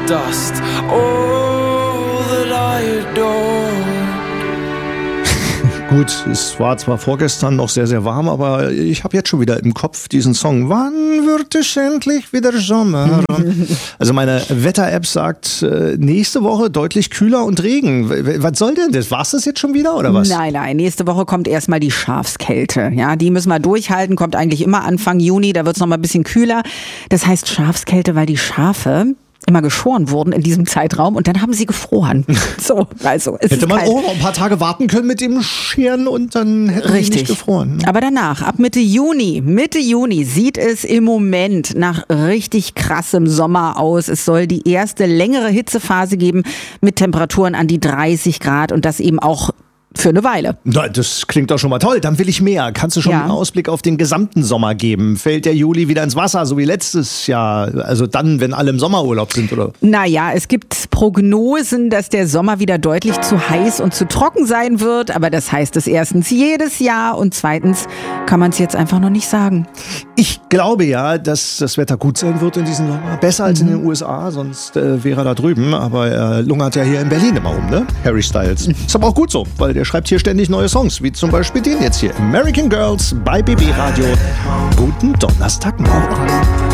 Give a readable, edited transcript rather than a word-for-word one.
dust, all that I adored. Gut, es war zwar vorgestern noch sehr, sehr warm, aber ich habe jetzt schon wieder im Kopf diesen Song. Wann wird es endlich wieder Sommer? Also meine Wetter-App sagt, nächste Woche deutlich kühler und Regen. Was soll denn das? War's das jetzt schon wieder oder was? Nein, nächste Woche kommt erstmal die Schafskälte. Ja, die müssen wir durchhalten, kommt eigentlich immer Anfang Juni, da wird es noch mal ein bisschen kühler. Das heißt Schafskälte, weil die Schafe immer geschoren wurden in diesem Zeitraum und dann haben sie gefroren. So, also es Hätte ist man kalt. auch noch ein paar Tage warten können mit dem Scheren und dann hätten sie nicht gefroren. Aber danach, ab Mitte Juni sieht es im Moment nach richtig krassem Sommer aus. Es soll die erste längere Hitzephase geben mit Temperaturen an die 30 Grad und das eben auch für eine Weile. Na, das klingt doch schon mal toll. Dann will ich mehr. Kannst du schon einen Ausblick auf den gesamten Sommer geben? Fällt der Juli wieder ins Wasser, so wie letztes Jahr? Also dann, wenn alle im Sommerurlaub sind, oder? Naja, es gibt Prognosen, dass der Sommer wieder deutlich zu heiß und zu trocken sein wird. Aber das heißt es erstens jedes Jahr und zweitens kann man es jetzt einfach noch nicht sagen. Ich glaube ja, dass das Wetter gut sein wird in diesem Sommer. Besser als in den USA, sonst wäre er da drüben. Aber er lungert ja hier in Berlin immer um, ne? Harry Styles. Ist aber auch gut so, weil der schreibt hier ständig neue Songs, wie zum Beispiel den jetzt hier. American Girls bei BB Radio. Guten Donnerstagmorgen.